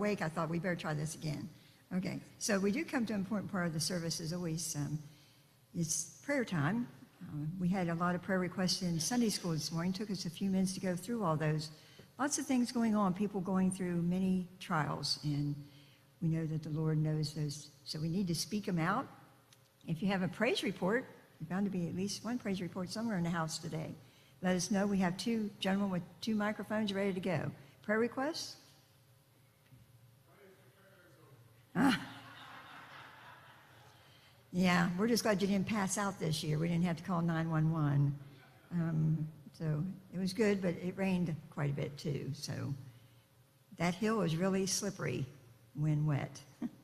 awake, I thought we better try this again. Okay, so we do come to an important part of the service as always. It's prayer time. We had a lot of prayer requests in Sunday school this morning. It took us a few minutes to go through all those. Lots of things going on, people going through many trials, and we know that the Lord knows those. So we need to speak them out. If you have a praise report, there's bound to be at least one praise report somewhere in the house today. Let us know. We have two gentlemen with 2 microphones ready to go. Prayer requests? Yeah, we're just glad you didn't pass out this year. We didn't have to call 911. So it was good, but it rained quite a bit too. So that hill is really slippery when wet.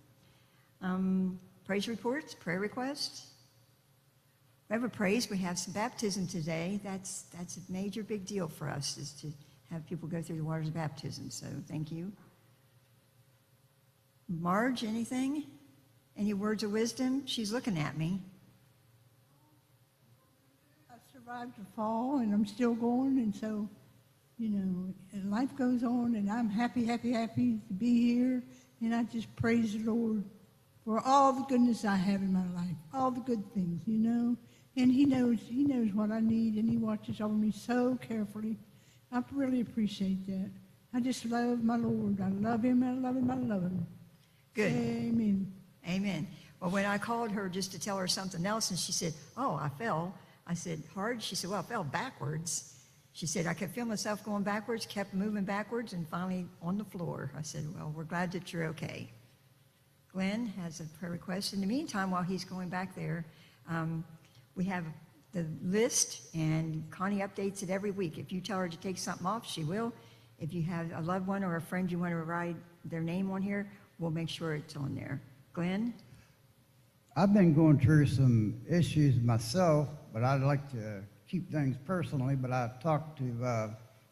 Praise reports, prayer requests. Whoever prays, we have some baptism today. That's a major big deal for us, is to have people go through the waters of baptism. So thank you. Marge, anything? Any words of wisdom? She's looking at me. I survived the fall, and I'm still going, and so, and life goes on, and I'm happy to be here, and I just praise the Lord for all the goodness I have in my life, all the good things, and He knows what I need, and He watches over me so carefully. I really appreciate that. I just love my Lord. I love Him, I love Him, I love Him. Good. Amen. Amen. Well, when I called her just to tell her something else, and she said, "Oh, I fell." I said, "Hard?" She said, "Well, I fell backwards." She said, "I could feel myself going backwards, kept moving backwards, and finally on the floor." I said, "Well, we're glad that you're okay." Glenn has a prayer request. In the meantime, while he's going back there, we have the list, and Connie updates it every week. If you tell her to take something off, she will. If you have a loved one or a friend you want to write their name on here, we'll make sure it's on there. Glenn? I've been going through some issues myself, but I'd like to keep things personally. But I talked to,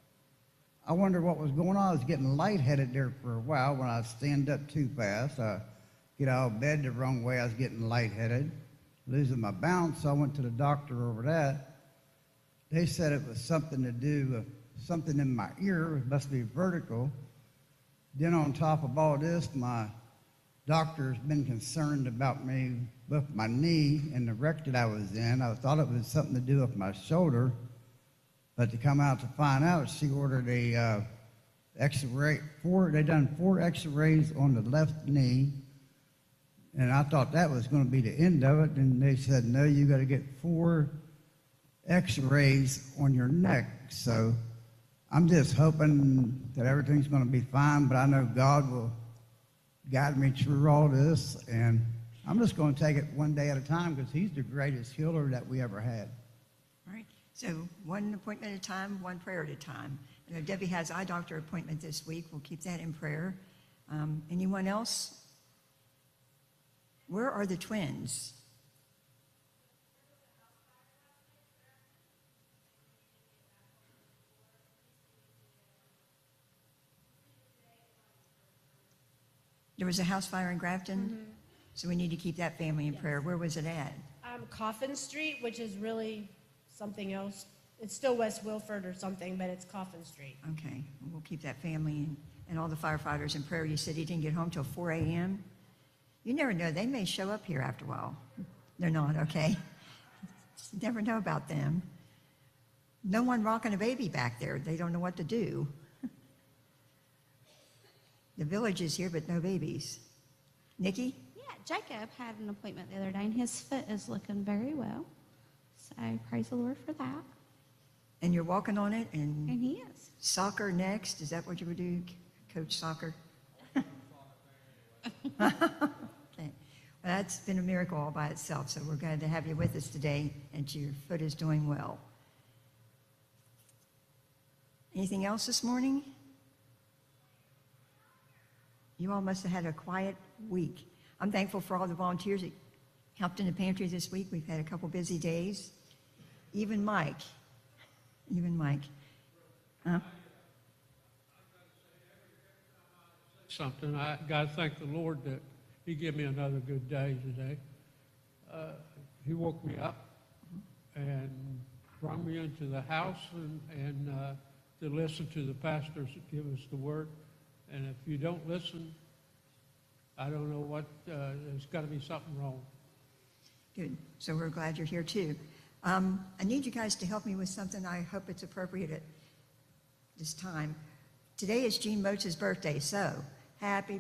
I wonder what was going on. I was getting lightheaded there for a while when I stand up too fast. I get out of bed the wrong way. I was getting lightheaded, losing my balance. So I went to the doctor over that. They said it was something to do with something in my ear. It must be vertical. Then on top of all this, my doctor's been concerned about me with my knee and the wreck that I was in. I thought it was something to do with my shoulder, but to come out to find out, she ordered a X-ray. They done 4 X-rays on the left knee, and I thought that was going to be the end of it. And they said, no, you got to get 4 X-rays on your neck. So I'm just hoping that everything's going to be fine, but I know God will guide me through all this, and I'm just going to take it one day at a time because He's the greatest healer that we ever had. All right. So one appointment at a time, one prayer at a time. I know Debbie has eye doctor appointment this week. We'll keep that in prayer. Anyone else? Where are the twins? There was a house fire in Grafton, so we need to keep that family in prayer. Where was it at? Coffin Street, which is really something else. It's still West Wilford or something, but it's Coffin Street. Okay, we'll keep that family and all the firefighters in prayer. You said he didn't get home till 4 a.m.? You never know. They may show up here after a while. They're not, okay? You never know about them. No one rocking a baby back there. They don't know what to do. The village is here, but no babies. Nikki? Yeah, Jacob had an appointment the other day, and his foot is looking very well. So praise the Lord for that. And you're walking on it? And he is. Soccer next? Is that what you would do, coach soccer? Okay. Well, that's been a miracle all by itself, so we're glad to have you with us today, and your foot is doing well. Anything else this morning? You all must have had a quiet week. I'm thankful for all the volunteers that helped in the pantry this week. We've had a couple busy days. Even Mike. Huh? Something. I got to thank the Lord that He gave me another good day today. He woke me up and brought me into the house and to listen to the pastors that give us the word. And if you don't listen, I don't know what, there's got to be something wrong. Good. So we're glad you're here too. I need you guys to help me with something. I hope it's appropriate at this time. Today is Gene Moach's birthday, so happy